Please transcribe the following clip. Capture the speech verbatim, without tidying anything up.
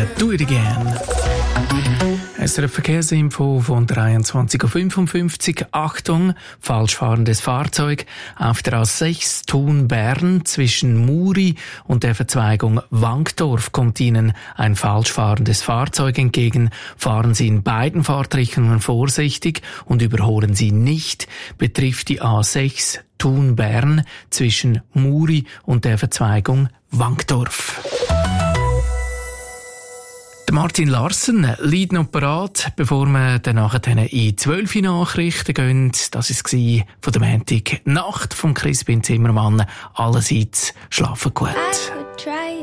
«Do It Again». S R F Verkehrsinfo von dreiundzwanzig Uhr fünfundfünfzig. Achtung, falsch fahrendes Fahrzeug. Auf der A sechs Thun-Bern zwischen Muri und der Verzweigung Wankdorf kommt Ihnen ein falsch fahrendes Fahrzeug entgegen. Fahren Sie in beiden Fahrtrichtungen vorsichtig und überholen Sie nicht. Betrifft die A sechs Thun-Bern zwischen Muri und der Verzweigung Wankdorf. Martin Larsen liegt noch parat, bevor wir dann nachher in zwölf Nachrichten gehen. Das war von der Montag Nacht von Crispin Zimmermann. Allerseits schlafen gut.